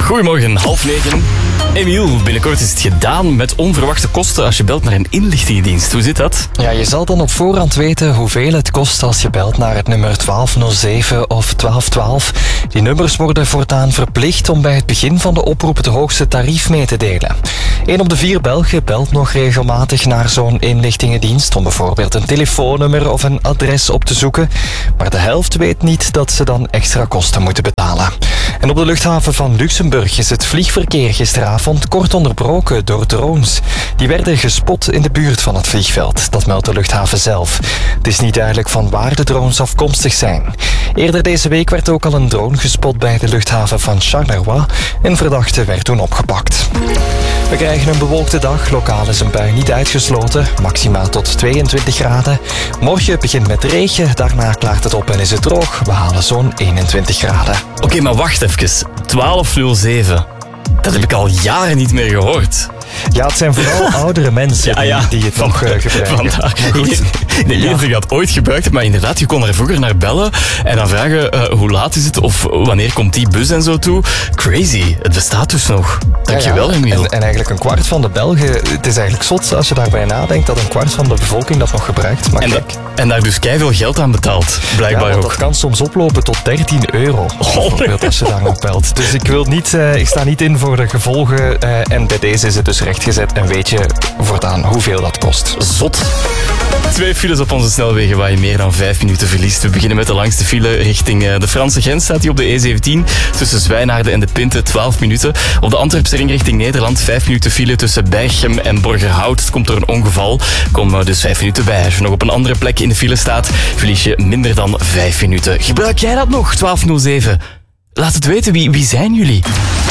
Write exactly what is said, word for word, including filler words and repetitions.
Goedemorgen, half negen. Emiel, binnenkort is het gedaan met onverwachte kosten als je belt naar een inlichtingendienst. Hoe zit dat? Ja, je zal dan op voorhand weten hoeveel het kost als je belt naar het nummer twaalf nul zeven of twaalf twaalf. Die nummers worden voortaan verplicht om bij het begin van de oproep het hoogste tarief mee te delen. Een op de vier Belgen belt nog regelmatig naar zo'n inlichtingendienst om bijvoorbeeld een telefoonnummer of een adres op te zoeken. Maar de helft weet niet dat ze dan extra kosten moeten betalen. En op de luchthaven van Luxemburg is het vliegverkeer gisteravond kort onderbroken door drones. Die werden gespot in de buurt van het vliegveld. Dat meldt de luchthaven zelf. Het is niet duidelijk van waar de drones afkomstig zijn. Eerder deze week werd ook al een drone gespot bij de luchthaven van Charleroi. Een verdachte werd toen opgepakt. We krijgen een bewolkte dag. Lokaal is een bui niet uitgesloten. Maximaal tot tweeëntwintig graden. Morgen begint met regen. Daarna klaart het op en is het droog. We halen zo'n eenentwintig graden. Oké, okay, maar wacht even. twaalf nul zeven. Dat heb ik al jaren niet meer gehoord. Ja, het zijn vooral oudere mensen ja, ja. Die, die het Van, nog uh, gebruiken. Vandaar. Nee, ik weet niet of je dat ooit gebruikt hebt, maar inderdaad, je kon er vroeger naar bellen en dan vragen uh, hoe laat is het of wanneer komt die bus en zo toe. Crazy, het bestaat dus nog. Dankjewel, ja, ja. Emiel. En, en eigenlijk een kwart van de Belgen, het is eigenlijk zot als je daarbij nadenkt dat een kwart van de bevolking dat nog gebruikt. Maar en, kijk. Da, en daar dus keiveel geld aan betaalt, blijkbaar ja, ook. Dat kan soms oplopen tot dertien euro, bijvoorbeeld, als je daar nog belt. Dus ik, wil niet, uh, ik sta niet in voor de gevolgen uh, en bij deze is het dus rechtgezet en weet je voortaan hoeveel dat kost. Zot. Twee files op onze snelwegen waar je meer dan vijf minuten verliest. We beginnen met de langste file richting de Franse grens. Staat die op de E zeventien tussen Zwijnaarden en de Pinte, twaalf minuten. Op de Antwerpse ring richting Nederland, vijf minuten file tussen Berchem en Borgerhout. Het komt door een ongeval. Kom dus vijf minuten bij. Als je nog op een andere plek in de file staat, verlies je minder dan vijf minuten. Gebruik jij dat nog? twaalf nul zeven. Laat het weten, wie, wie zijn jullie?